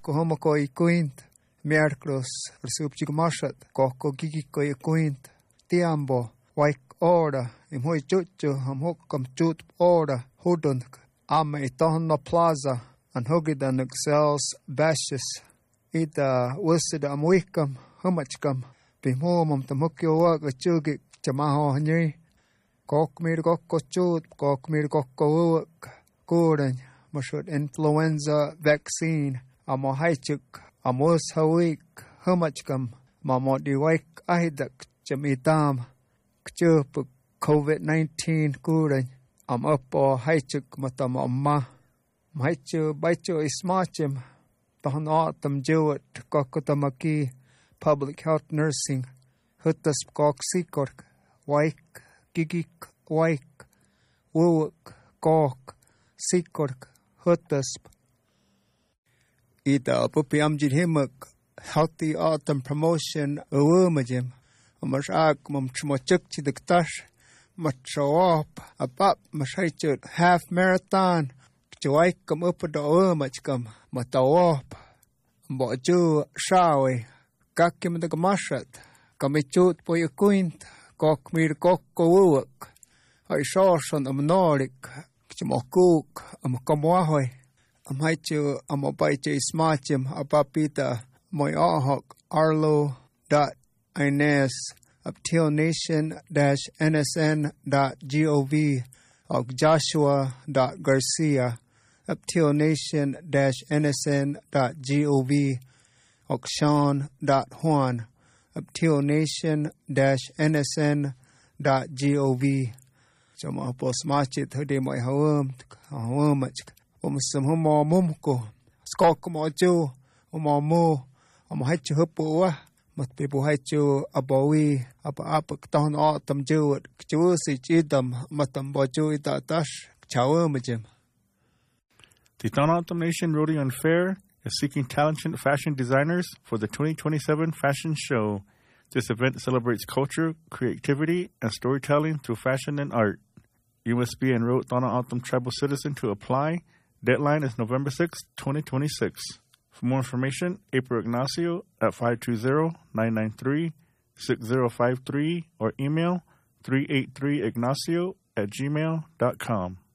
homoko I kuint, miércoles subchigomashat, koko gigiko I kuint, tiambo, waik ora, imhui chuchu, amhokam chut ora, hudunk, ame itohno plaza, and hugidan excels bashes, ida wisida amwikam, humachkam, bimhomum tamukyo waga chugik, chamaho hanyi, kokmir kokko chut, kokmir kokko uwak, kuren, mashut influenza vaccine, amo haichuk, amos hawik, humachkam, mamo diwaik ahidak, chamitam, kchupuk, COVID-19 kuren, am upo haichuk matam amma, haichu baichu ismachim, tahan autumn jewet, kokotamaki, public health nursing, hutas kok sikork, waik, gigik, waik, wuwak, kok, sikork, hutasp. Ida pupi amjid himak, healthy autumn promotion, uwumajim, amash ag mum chmochuk chidiktash, machawap, abap, mashaichut, half marathon, chwaikam upada uwumachkam, matawap, mbaju shawi, kakim the gamashat, kamichut poyakuint, kokmir kokko wuwak, I shorson amnorik, chmokuk, amkamwahoy, amhaichu amabaichu ismachim, apapita, moyahok, arlo.ines, uptilnation-nsn.gov, og joshua.garcia, uptilnation-nsn.gov, og sean.juan, uptilnation-nsn.gov. Sama pos machit hudi mo hawamach, umusam mumko, skok mo ju, umamu, amahachu hupuwa, matpipu hachu abawi, apak tahon autumn juwat, kchusi chidam, matamboju itatash, chawamajim. The Tohono O'odham Nation Rodeo and Fair is seeking talented fashion designers for the 2027 fashion show. This event celebrates culture, creativity, and storytelling through fashion and art. You must be an enrolled Tohono O'odham tribal citizen to apply. Deadline is November 6, 2026. For more information, April Ignacio at 520-993-6053 or email 383ignacio@gmail.com.